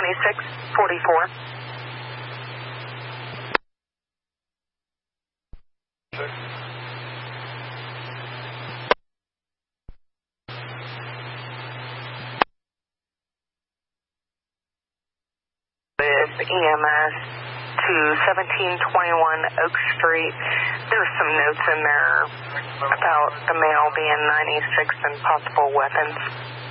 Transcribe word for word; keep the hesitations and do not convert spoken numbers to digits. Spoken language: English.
twenty-six forty-four. With E M S to seventeen twenty-one Oak Street. There's some notes in there about the male being ninety-six and possible weapons.